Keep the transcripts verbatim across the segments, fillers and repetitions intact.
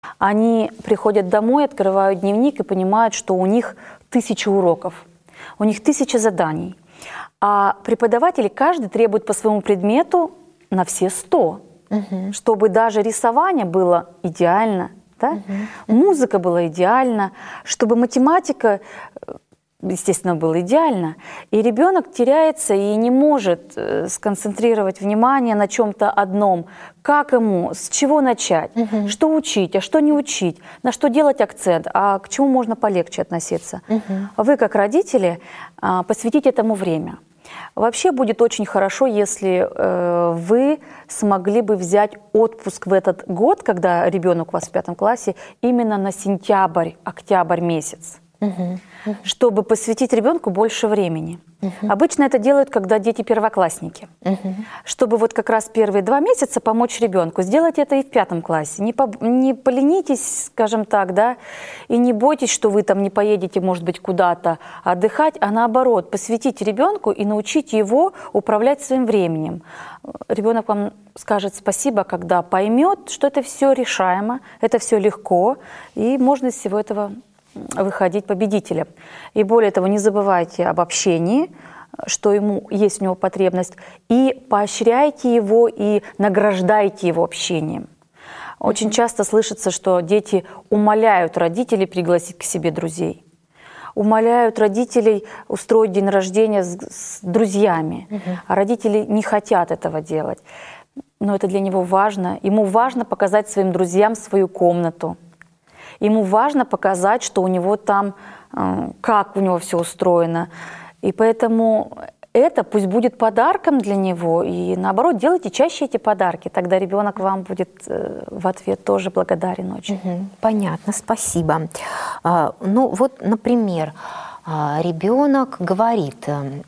Они приходят домой, открывают дневник и понимают, что у них тысяча уроков, у них тысяча заданий. А преподаватели каждый требует по своему предмету на все сто, угу. чтобы даже рисование было идеально, да? угу. музыка была идеальна, чтобы математика, естественно, была идеальна. И ребенок теряется и не может сконцентрировать внимание на чем-то одном. Как ему, с чего начать, угу. что учить, а что не учить, на что делать акцент, а к чему можно полегче относиться. Угу. Вы, как родители, посвятите этому время. Вообще будет очень хорошо, если э, вы смогли бы взять отпуск в этот год, когда ребенок у вас в пятом классе, именно на сентябрь, октябрь месяц, угу. Угу. чтобы посвятить ребенку больше времени. Угу. Обычно это делают, когда дети первоклассники, угу. чтобы вот как раз первые два месяца помочь ребенку. Сделать это и в пятом классе. Не, по, не поленитесь, скажем так, да, и не бойтесь, что вы там не поедете, может быть, куда-то отдыхать, а наоборот, посвятите ребенку и научите его управлять своим временем. Ребенок вам скажет спасибо, когда поймет, что это все решаемо, это все легко, и можно из всего этого выходить победителем. И более того, не забывайте об общении, что ему есть у него потребность, и поощряйте его и награждайте его общением. Очень mm-hmm. часто слышится, что дети умоляют родителей пригласить к себе друзей, умоляют родителей устроить день рождения с, с друзьями, mm-hmm. а родители не хотят этого делать. Но это для него важно. Ему важно показать своим друзьям свою комнату. Ему важно показать, что у него там, как у него все устроено. И поэтому это пусть будет подарком для него. И наоборот, делайте чаще эти подарки. Тогда ребенок вам будет в ответ тоже благодарен очень. Угу, понятно, спасибо. Ну вот, например, ребенок говорит: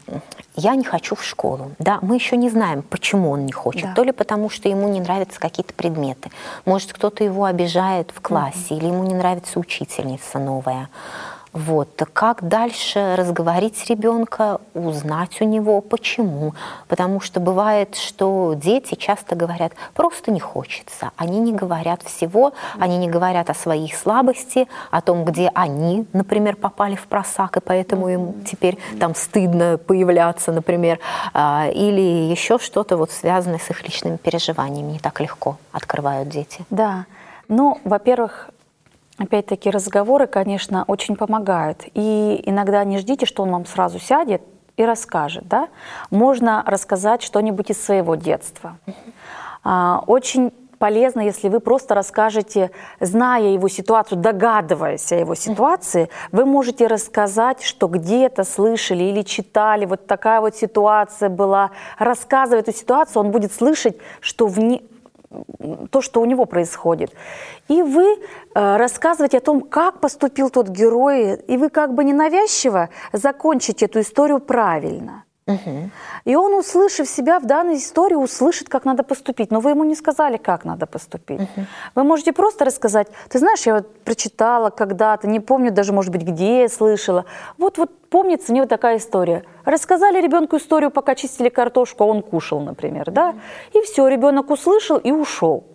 я не хочу в школу. Да, мы еще не знаем, почему он не хочет. Да. То ли потому, что ему не нравятся какие-то предметы. Может, кто-то его обижает в классе, mm-hmm. или ему не нравится учительница новая. Вот. Как дальше разговорить ребенка, узнать у него, почему? Потому что бывает, что дети часто говорят: просто не хочется. Они не говорят всего, они не говорят о своей слабости, о том, где они, например, попали в просак, и поэтому им теперь там стыдно появляться, например, или еще что-то вот связанное с их личными переживаниями. Не так легко открывают дети. Да. Ну, во-первых, опять-таки, разговоры, конечно, очень помогают. И иногда не ждите, что он вам сразу сядет и расскажет. Да? Можно рассказать что-нибудь из своего детства. Uh-huh. Очень полезно, если вы просто расскажете, зная его ситуацию, догадываясь о его ситуации, uh-huh. вы можете рассказать, что где-то слышали или читали, вот такая вот ситуация была. Рассказывая эту ситуацию, он будет слышать, что в ней то, что у него происходит. И вы э, рассказываете о том, как поступил тот герой, и вы как бы ненавязчиво закончите эту историю правильно. Угу. И он, услышав себя в данной истории, услышит, как надо поступить. Но вы ему не сказали, как надо поступить. Угу. Вы можете просто рассказать: ты знаешь, я вот прочитала когда-то, не помню даже, может быть, где я слышала. Вот, вот помнится мне вот такая история. Рассказали ребенку историю, пока чистили картошку, а он кушал, например. Да? Угу. И все, ребенок услышал и ушел.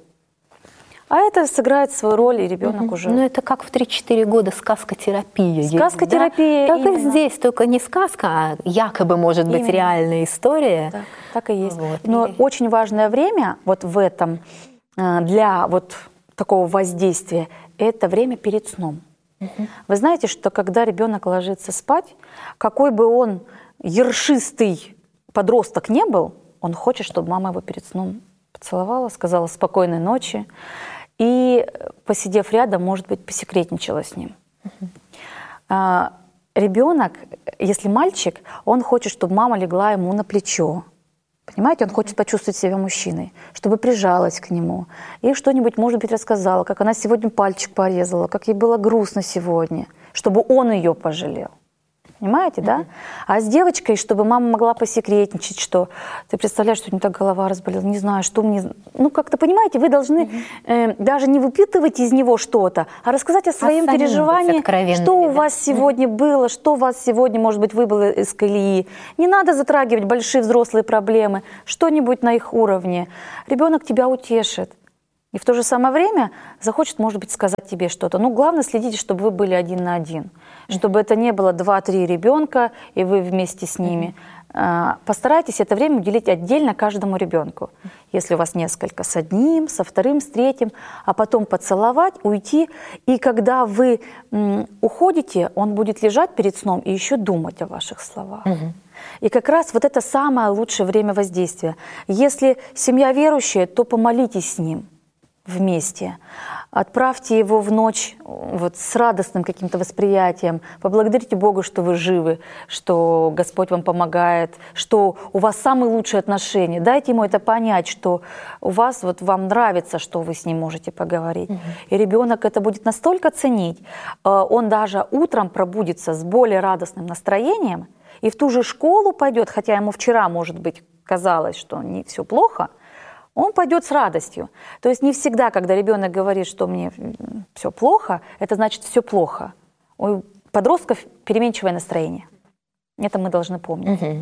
А это сыграет свою роль, и ребенок mm-hmm. уже... Ну, это как в три-четыре года сказкотерапия. Сказкотерапия, да? Так именно. и здесь, только не сказка, а якобы, может быть, именно. Реальная история. Так, так и есть. Вот. Но и... очень важное время вот в этом для вот такого воздействия – это время перед сном. Mm-hmm. Вы знаете, что когда ребенок ложится спать, какой бы он ершистый подросток не был, он хочет, чтобы мама его перед сном поцеловала, сказала спокойной ночи. И, посидев рядом, может быть, посекретничала с ним. Uh-huh. А, ребенок, если мальчик, он хочет, чтобы мама легла ему на плечо. Понимаете, он uh-huh. хочет почувствовать себя мужчиной, чтобы прижалась к нему. И что-нибудь, может быть, рассказала, как она сегодня пальчик порезала, как ей было грустно сегодня, чтобы он ее пожалел. Понимаете, mm-hmm. да? А с девочкой, чтобы мама могла посекретничать, что ты представляешь, что у нее так голова разболела, не знаю, что мне... Ну, как-то, понимаете, вы должны mm-hmm. э, даже не выпитывать из него что-то, а рассказать о своем а переживании, что у вас да? сегодня mm-hmm. было, что у вас сегодня, может быть, выбыло из колеи. Не надо затрагивать большие взрослые проблемы, что-нибудь на их уровне. Ребенок тебя утешит. И в то же самое время захочет, может быть, сказать тебе что-то. Ну, главное, следите, чтобы вы были один на один, чтобы это не было два-три ребенка, и вы вместе с ними. Постарайтесь это время уделить отдельно каждому ребенку. Если у вас несколько, с одним, со вторым, с третьим, а потом поцеловать, уйти. И когда вы уходите, он будет лежать перед сном и еще думать о ваших словах. Угу. И как раз вот это самое лучшее время воздействия. Если семья верующая, то помолитесь с ним вместе. Отправьте его в ночь вот с радостным каким-то восприятием. Поблагодарите Бога, что вы живы, что Господь вам помогает, что у вас самые лучшие отношения. Дайте ему это понять, что у вас, вот вам нравится, что вы с ним можете поговорить. Угу. И ребенок это будет настолько ценить. Он даже утром пробудится с более радостным настроением и в ту же школу пойдет, хотя ему вчера, может быть, казалось, что не все плохо, он пойдет с радостью. То есть не всегда, когда ребенок говорит, что мне все плохо, это значит все плохо. У подростков переменчивое настроение. Это мы должны помнить. Угу.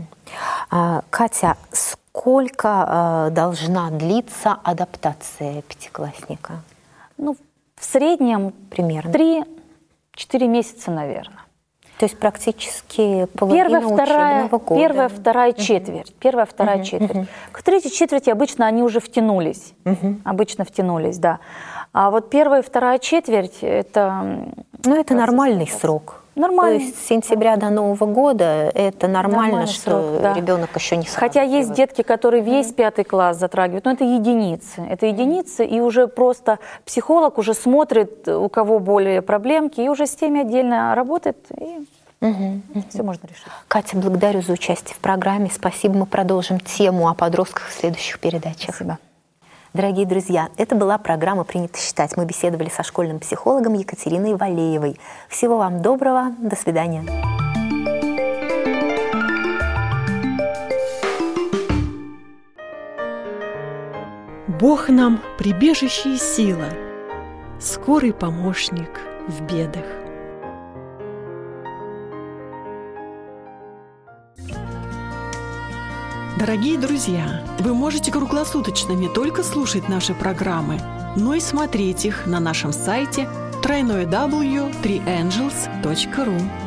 А, Катя, сколько а, должна длиться адаптация пятиклассника? Ну, в среднем примерно три-четыре месяца, наверное. То есть практически половина первая, вторая, учебного года. Первая, вторая четверть. Uh-huh. Первая, вторая uh-huh. четверть. Uh-huh. К третьей четверти обычно они уже втянулись. Uh-huh. Обычно втянулись, да. А вот первая, вторая четверть – это… Ну, это нормальный срок. Нормально. То есть с сентября до Нового года это нормально, нормальный что срок, да. Ребенок еще не сразу. Хотя есть детки, которые весь пятый класс затрагивают, но это единицы. Это единицы, и уже просто психолог уже смотрит, у кого более проблемки, и уже с теми отдельно работает, и угу. все можно решить. Катя, благодарю за участие в программе. Спасибо. Мы продолжим тему о подростках в следующих передачах. Спасибо. Дорогие друзья, это была программа «Принято считать». Мы беседовали со школьным психологом Екатериной Валеевой. Всего вам доброго. До свидания. Бог нам прибежище и сила, скорый помощник в бедах. Дорогие друзья, вы можете круглосуточно не только слушать наши программы, но и смотреть их на нашем сайте дабл ю дабл ю дабл ю точка три энджелс точка ру.